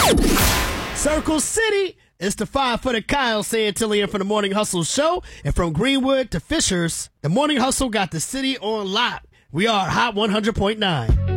Circle City. It's the 5-footer Kyle Santillian from the Morning Hustle Show. And from Greenwood to Fishers, the Morning Hustle got the city on lock. We are Hot 100.9.